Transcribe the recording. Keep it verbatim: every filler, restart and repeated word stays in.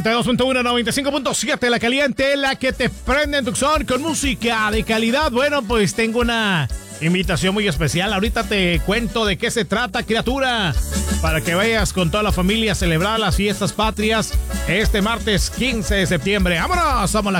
noventa y dos punto uno, noventa y cinco punto siete, la caliente, la que te prende en Tucson con música de calidad. Bueno, pues tengo una invitación muy especial. Ahorita te cuento de qué se trata, criatura, para que vayas con toda la familia a celebrar las fiestas patrias este martes quince de septiembre. ¡Vámonos! Somos la